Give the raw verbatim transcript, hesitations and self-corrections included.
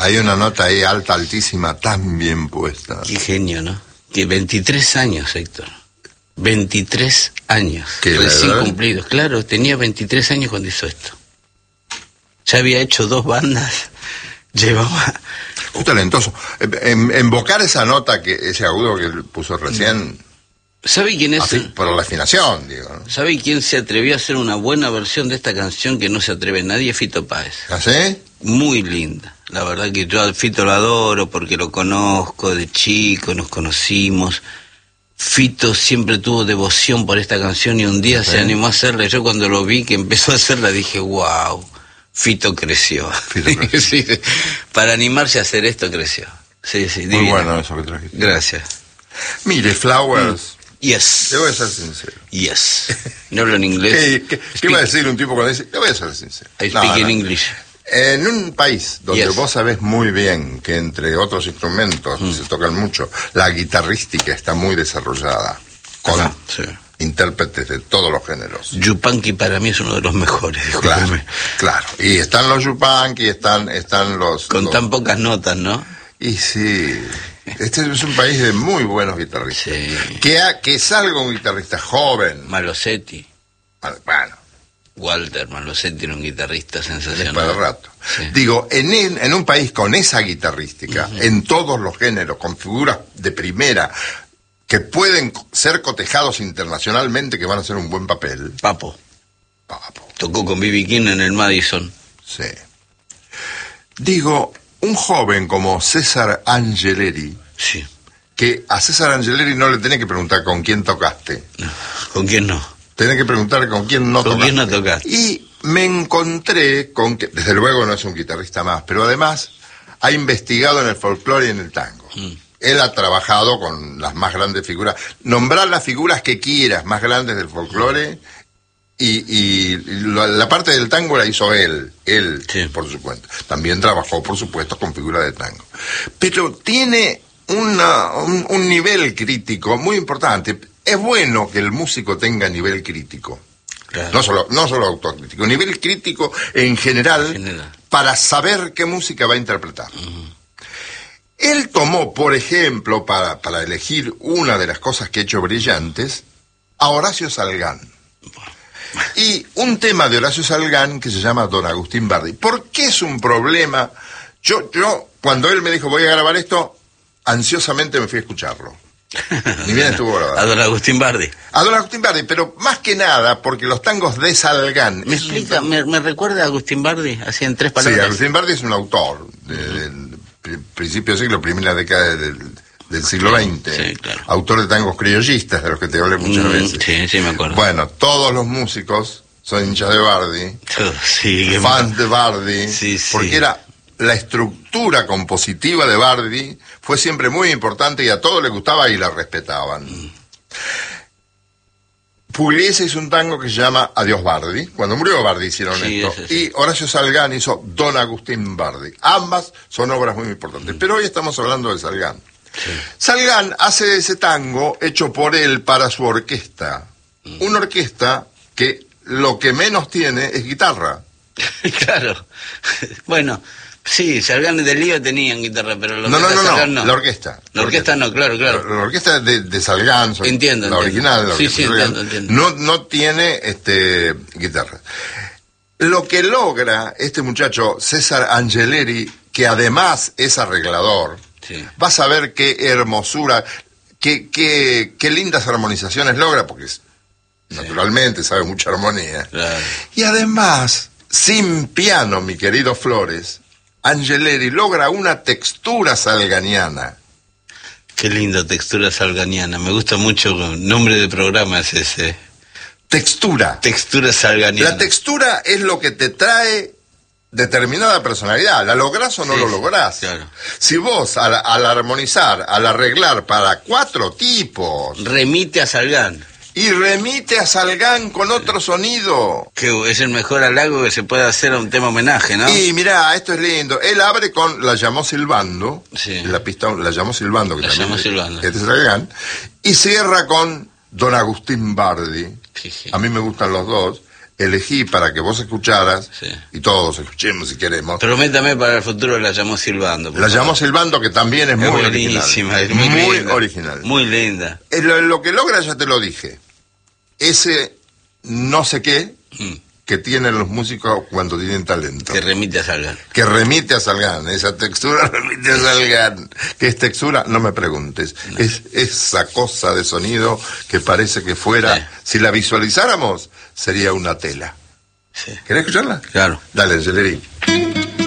Hay una nota ahí alta, altísima, tan bien puesta. Qué genio, ¿no? Que veintitrés años, Héctor. veintitrés años. ¿Qué, recién cumplidos. Claro, tenía veintitrés años cuando hizo esto. Ya había hecho dos bandas. Llevaba... Muy talentoso. En, invocar esa nota, que ese agudo que puso recién... ¿Sabe quién es? Así, por la afinación, digo, ¿no? ¿Sabe quién se atrevió a hacer una buena versión de esta canción que no se atreve nadie? Fito Páez. ¿Así? Muy linda. La verdad que yo a Fito lo adoro porque lo conozco de chico, nos conocimos. Fito siempre tuvo devoción por esta canción y un día ¿sí? se animó a hacerla. Yo cuando lo vi que empezó a hacerla dije, wow, Fito creció. Fito creció. Sí, para animarse a hacer esto creció. Sí, sí, muy divino. Bueno eso que trajiste. Gracias. Mire, Flowers... Mm. Yes. Te voy a ser sincero. Yes. No hablo en inglés. ¿Qué, qué, ¿qué iba a decir un tipo cuando dice, te voy a ser sincero? I speak no, in no. English. En un país donde yes. vos sabés muy bien que entre otros instrumentos mm. se tocan mucho, la guitarrística está muy desarrollada, con Ajá, sí. intérpretes de todos los géneros. Yupanqui para mí es uno de los mejores. Claro, claro. Y están los Yupanqui, están, están los... Con los... tan pocas notas, ¿no? Y sí... Este es un país de muy buenos guitarristas. Sí. Que, ha, que salga un guitarrista joven. Malosetti. Bueno. Walter Malosetti era un guitarrista sensacional. Para el rato. Sí. Digo, en, el, en un país con esa guitarrística, uh-huh. en todos los géneros, con figuras de primera, que pueden ser cotejados internacionalmente, que van a hacer un buen papel. Papo. Papo. Tocó con B B King en el Madison. Sí. Digo... Un joven como César Angeleri, sí. que a César Angeleri no le tenés que preguntar con quién tocaste. No, ¿con quién no? Tenés que preguntar con quién no ¿Con tocaste. quién no tocaste? Y me encontré con que, desde luego no es un guitarrista más, pero además ha investigado en el folclore y en el tango. Mm. Él ha trabajado con las más grandes figuras. Nombrar las figuras que quieras más grandes del folclore... Y, y la, la parte del tango la hizo él, él, sí. por su cuenta. También trabajó, por supuesto, con figuras de tango. Pero tiene una, un, un nivel crítico muy importante. Es bueno que el músico tenga nivel crítico. Claro. No solo, no solo autocrítico, nivel crítico en general, en general, para saber qué música va a interpretar. Uh-huh. Él tomó, por ejemplo, para, para elegir una de las cosas que ha hecho brillantes, a Horacio Salgán. Y un tema de Horacio Salgán que se llama Don Agustín Bardi. ¿Por qué es un problema? Yo, yo, cuando él me dijo voy a grabar esto, ansiosamente me fui a escucharlo. Ni bien estuvo grabado. A Don Agustín Bardi. A Don Agustín Bardi, pero más que nada porque los tangos de Salgán... ¿Me explica? Un... ¿Me, me recuerda a Agustín Bardi? Así en tres palabras. Sí, Agustín Bardi es un autor de, uh-huh. del principio del siglo, primera década del... del siglo veinte, sí, claro. Autor de tangos criollistas, de los que te hablé muchas mm, veces. Sí, sí, me acuerdo. Bueno, todos los músicos son hinchas de Bardi, sí, fans de Bardi, sí, sí. porque era la estructura compositiva de Bardi, fue siempre muy importante y a todos les gustaba y la respetaban. Mm. Pugliese hizo un tango que se llama Adiós Bardi. Cuando murió Bardi hicieron sí, esto. Ese, sí. Y Horacio Salgán hizo Don Agustín Bardi. Ambas son obras muy importantes. Mm. Pero hoy estamos hablando de Salgán. Sí. Salgán hace ese tango hecho por él para su orquesta. Mm. Una orquesta que lo que menos tiene es guitarra. Claro. Bueno, sí, Salgán de Lío tenían guitarra, pero lo no, no, no, Salgán no, no. La orquesta. La orquesta no, claro, claro. La, la orquesta de, de Salgán, entiendo, la entiendo. original, la sí, sí, entiendo, entiendo. No, no tiene este guitarra. Lo que logra este muchacho, César Angeleri, que además es arreglador, sí. Vas a ver qué hermosura, qué, qué, qué lindas armonizaciones logra, porque es, sí. naturalmente sabe mucha armonía. Claro. Y además, sin piano, mi querido Flores, Angeleri logra una textura salganiana. Qué linda textura salganiana, me gusta mucho, el nombre de programa es ese. Textura. Textura salganiana. La textura es lo que te trae determinada personalidad, ¿la lográs o no sí, lo lográs? Claro. Si vos, al, al armonizar, al arreglar para cuatro tipos... Remite a Salgán. Y remite a Salgán con otro sonido. Que es el mejor halago que se puede hacer a un tema homenaje, ¿no? Y mirá, esto es lindo. Él abre con La llamó silbando, sí. la pista La llamó silbando, que la también llamó es, silbando. Este es Salgán, y cierra con Don Agustín Bardi. Sí, sí. A mí me gustan los dos. elegí para que vos escucharas, Sí. y todos escuchemos si queremos. Prométame para el futuro la llamó silbando. La llamó silbando, que también es, Es muy buenísima, original. es muy, muy linda, original. Muy linda. Eh, Lo, lo que logra, ya te lo dije, ese no sé qué Mm. que tienen los músicos cuando tienen talento. Que remite a Salgan. Que remite a Salgan, esa textura remite a Salgan. ¿Qué es textura? No me preguntes. No. Es esa cosa de sonido que parece que fuera, sí. Si la visualizáramos, sería una tela. Sí. ¿Querés escucharla? Claro. Dale, Angeleri.